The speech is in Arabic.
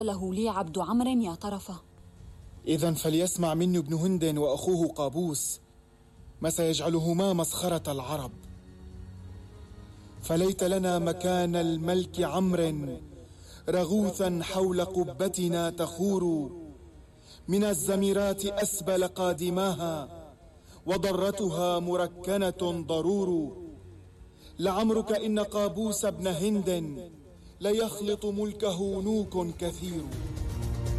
له لي عبد عمرو يا طرفة. إذن فليسمع مني ابن هند وأخوه قابوس ما سيجعلهما مسخرة العرب. فليت لنا مكان الملك عمرو رغوثا حول قبتنا تخور، من الزميرات أسبل قادماها وضرتها مركنة ضرور. لعمرك إن قابوس ابن هند ليخلط ملكه نوك كثير.